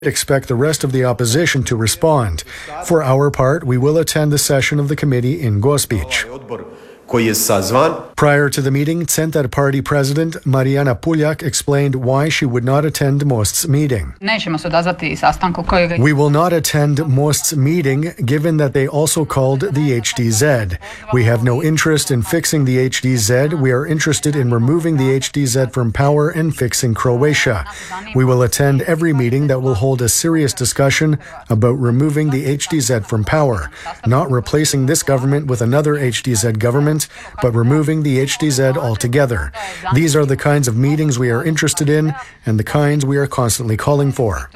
expect the rest of the opposition to respond. For our part, we will attend the session of the committee in Gospić. Prior to the meeting, Centar Party President Marijana Puljak explained why she would not attend Most's meeting. We will not attend Most's meeting, given that they also called the HDZ. We have no interest in fixing the HDZ. We are interested in removing the HDZ from power and fixing Croatia. We will attend every meeting that will hold a serious discussion about removing the HDZ from power, not replacing this government with another HDZ government, but removing the HDZ altogether. These are the kinds of meetings we are interested in and the kinds we are constantly calling for.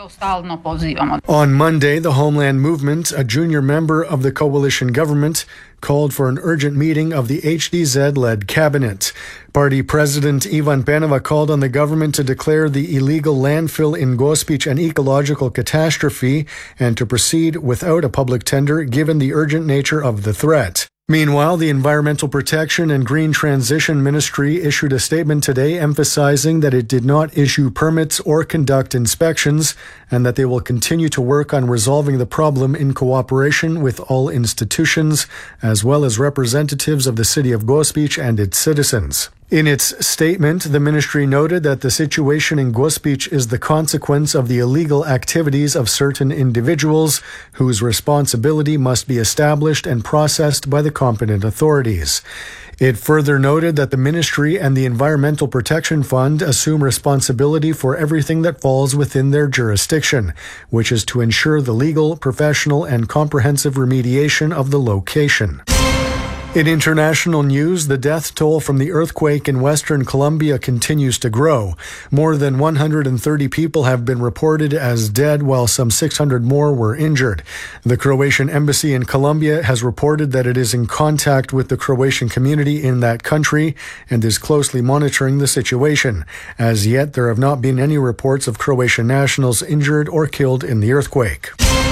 On Monday, the Homeland Movement, a junior member of the coalition government, called for an urgent meeting of the HDZ-led cabinet. Party President Ivan Penava called on the government to declare the illegal landfill in Gospić an ecological catastrophe and to proceed without a public tender given the urgent nature of the threat. Meanwhile, the Environmental Protection and Green Transition Ministry issued a statement today emphasizing that it did not issue permits or conduct inspections and that they will continue to work on resolving the problem in cooperation with all institutions, as well as representatives of the city of Gospić and its citizens. In its statement, the ministry noted that the situation in Gospić is the consequence of the illegal activities of certain individuals whose responsibility must be established and processed by the competent authorities. It further noted that the ministry and the Environmental Protection Fund assume responsibility for everything that falls within their jurisdiction, which is to ensure the legal, professional, and comprehensive remediation of the location. In international news, the death toll from the earthquake in Western Colombia continues to grow. More than 130 people have been reported as dead, while some 600 more were injured. The Croatian embassy in Colombia has reported that it is in contact with the Croatian community in that country and is closely monitoring the situation. As yet, there have not been any reports of Croatian nationals injured or killed in the earthquake.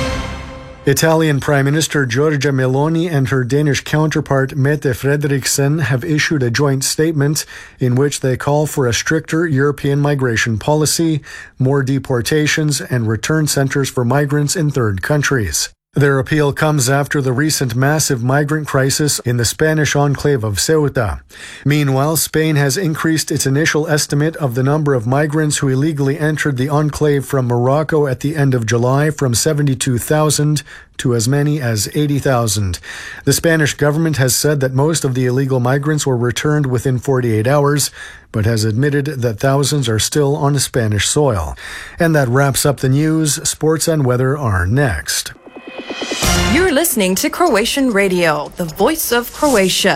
Italian Prime Minister Giorgia Meloni and her Danish counterpart Mette Frederiksen have issued a joint statement in which they call for a stricter European migration policy, more deportations, and return centers for migrants in third countries. Their appeal comes after the recent massive migrant crisis in the Spanish enclave of Ceuta. Meanwhile, Spain has increased its initial estimate of the number of migrants who illegally entered the enclave from Morocco at the end of July from 72,000 to as many as 80,000. The Spanish government has said that most of the illegal migrants were returned within 48 hours, but has admitted that thousands are still on Spanish soil. And that wraps up the news. Sports and weather are next. You're listening to Croatian Radio, the voice of Croatia.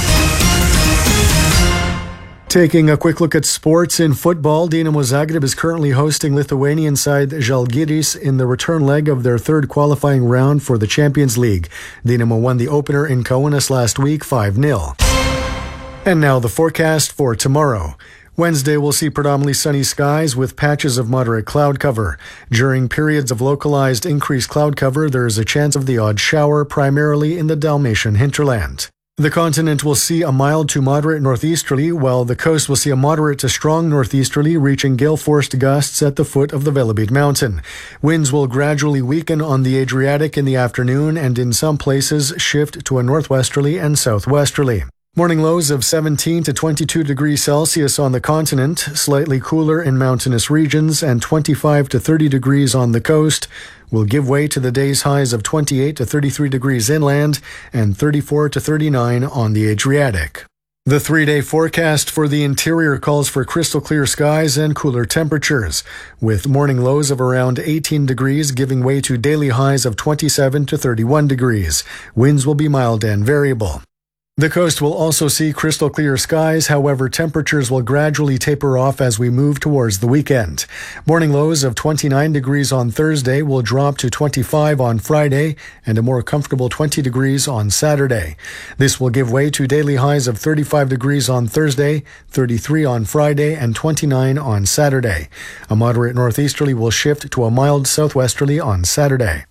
Taking a quick look at sports in football, Dinamo Zagreb is currently hosting Lithuanian side Žalgiris in the return leg of their third qualifying round for the Champions League. Dinamo won the opener in Kaunas last week 5-0. And now the forecast for tomorrow. Wednesday will see predominantly sunny skies with patches of moderate cloud cover. During periods of localized increased cloud cover, there is a chance of the odd shower, primarily in the Dalmatian hinterland. The continent will see a mild to moderate northeasterly, while the coast will see a moderate to strong northeasterly, reaching gale-force gusts at the foot of the Velebit mountain. Winds will gradually weaken on the Adriatic in the afternoon and in some places shift to a northwesterly and southwesterly. Morning lows of 17 to 22 degrees Celsius on the continent, slightly cooler in mountainous regions, and 25 to 30 degrees on the coast will give way to the day's highs of 28 to 33 degrees inland and 34 to 39 on the Adriatic. The 3-day forecast for the interior calls for crystal clear skies and cooler temperatures, with morning lows of around 18 degrees giving way to daily highs of 27 to 31 degrees. Winds will be mild and variable. The coast will also see crystal clear skies, however, temperatures will gradually taper off as we move towards the weekend. Morning lows of 29 degrees on Thursday will drop to 25 on Friday and a more comfortable 20 degrees on Saturday. This will give way to daily highs of 35 degrees on Thursday, 33 on Friday, and 29 on Saturday. A moderate northeasterly will shift to a mild southwesterly on Saturday.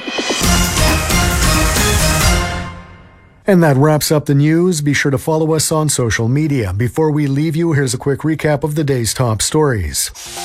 And that wraps up the news. Be sure to follow us on social media. Before we leave you, here's a quick recap of the day's top stories.